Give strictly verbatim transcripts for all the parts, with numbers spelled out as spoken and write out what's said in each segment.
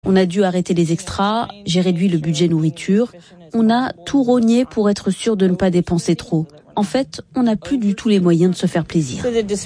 On a dû arrêter les extras, j'ai réduit le budget nourriture. On a tout rogné pour être sûr de ne pas dépenser trop. En fait, on n'a plus du tout les moyens de se faire plaisir.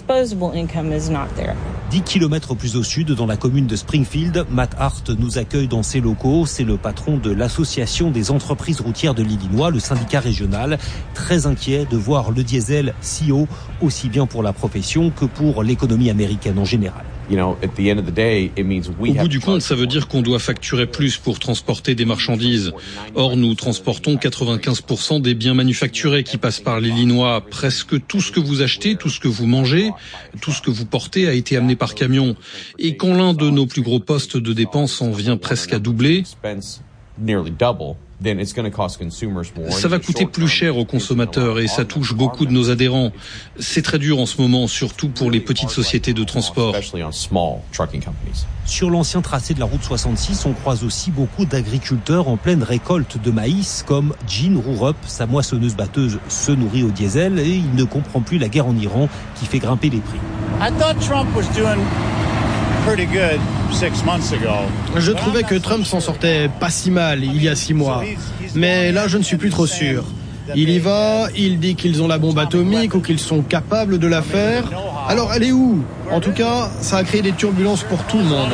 dix kilomètres plus au sud, dans la commune de Springfield, Matt Hart nous accueille dans ses locaux. C'est le patron de l'Association des entreprises routières de l'Illinois, le syndicat régional, très inquiet de voir le diesel si haut, aussi bien pour la profession que pour l'économie américaine en général. Au bout du compte, ça veut dire qu'on doit facturer plus pour transporter des marchandises. Or, nous transportons quatre-vingt-quinze pour cent des biens manufacturés qui passent par l'Illinois. Presque tout ce que vous achetez, tout ce que vous mangez, tout ce que vous portez a été amené par camion. Et quand l'un de nos plus gros postes de dépenses en vient presque à doubler, ça va coûter plus cher aux consommateurs et ça touche beaucoup de nos adhérents. C'est très dur en ce moment, surtout pour les petites sociétés de transport. Sur l'ancien tracé de la route soixante-six, on croise aussi beaucoup d'agriculteurs en pleine récolte de maïs, comme Jean Rurup. Sa moissonneuse-batteuse se nourrit au diesel et il ne comprend plus la guerre en Iran qui fait grimper les prix. Je trouvais que Trump s'en sortait pas si mal il y a six mois. Mais là, je ne suis plus trop sûr. Il y va, il dit qu'ils ont la bombe atomique ou qu'ils sont capables de la faire. Alors, elle est où ? En tout cas, ça a créé des turbulences pour tout le monde.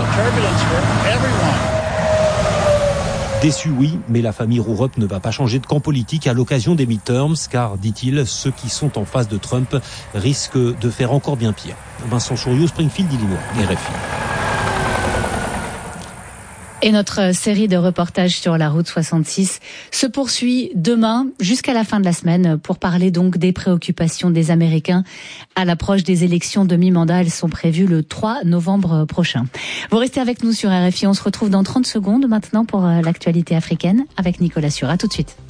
Déçu, oui, mais la famille Rurup ne va pas changer de camp politique à l'occasion des midterms, car, dit-il, ceux qui sont en face de Trump risquent de faire encore bien pire. Vincent Souriau, Springfield, Illinois, R F I. Et notre série de reportages sur la route soixante-six se poursuit demain jusqu'à la fin de la semaine pour parler donc des préoccupations des Américains à l'approche des élections de mi-mandat. Elles sont prévues le trois novembre prochain. Vous restez avec nous sur R F I. On se retrouve dans trente secondes maintenant pour l'actualité africaine avec Nicolas Sura. À tout de suite.